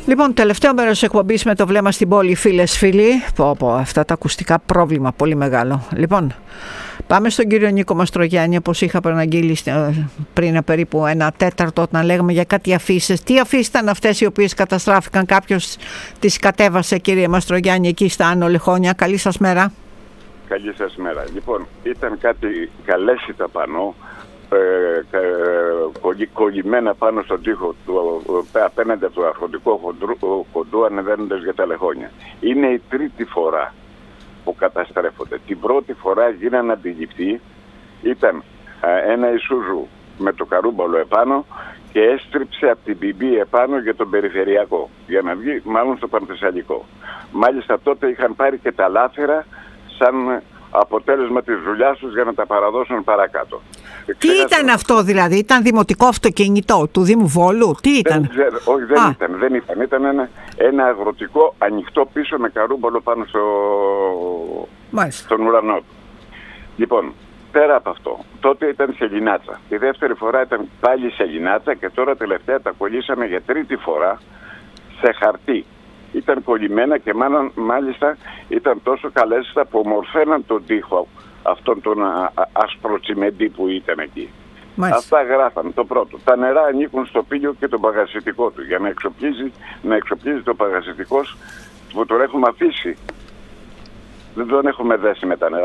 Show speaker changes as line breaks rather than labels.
Λοιπόν, τελευταίο μέρος της εκπομπής με το βλέμμα στην πόλη, φίλες, φίλοι. Αυτά τα ακουστικά πρόβλημα, πολύ μεγάλο. Λοιπόν, πάμε στον κύριο Νίκο Μαστρογιάννη, όπως είχα προαναγγείλει πριν περίπου ένα τέταρτο, όταν λέγαμε για κάτι αφήσεις. Τι αφήσεις ήταν αυτές οι οποίες καταστράφηκαν? Κάποιος τις κατέβασε, κύριε Μαστρογιάννη, εκεί στα Άνω Λεχόνια? Καλή σας μέρα.
Καλή σας μέρα. Λοιπόν, ήταν κάτι καλέσιτα πανό, κολλημένα πάνω στον τοίχο απέναντι από το αρχοντικό κοντού, ανεβαίνοντας για τα Λεχόνια. Είναι η τρίτη φορά που καταστρέφονται. Την πρώτη φορά γίνανε αντιληπτοί, ήταν ένα Ισούζου με το καρούμπαλο επάνω και έστριψε από την Μπιμπή επάνω για τον περιφερειακό, για να βγει μάλλον στο Πανθεσσαλικό. Μάλιστα τότε είχαν πάρει και τα λάφυρα σαν αποτέλεσμα της δουλειάς τους για να τα παραδώσουν παρακάτω.
Τι ήταν αυτό δηλαδή? Ήταν δημοτικό αυτοκίνητο του Δήμου Βόλου? Τι ήταν?
Όχι, δεν ήταν. Ήταν ένα αγροτικό ανοιχτό πίσω με καρούμπαλο πάνω στον ουρανό του. Λοιπόν, πέρα από αυτό, τότε ήταν σελινάτσα. Τη δεύτερη φορά ήταν πάλι σελινάτσα και τώρα τελευταία τα κολλήσαμε για τρίτη φορά σε χαρτί. Ήταν κολλημένα και μάλιστα ήταν τόσο καλές που ομορφαίναν τον τοίχο αυτόν τον ασπροτσιμεντή που ήταν εκεί. Μάλιστα. Αυτά γράφαν. Το πρώτο. Τα νερά ανήκουν στο πήλιο και το παγασιτικό του, για να εξοπλίζει το παγασιτικός που τον έχουμε αφήσει. Δεν τον έχουμε δέσει με τα νερά.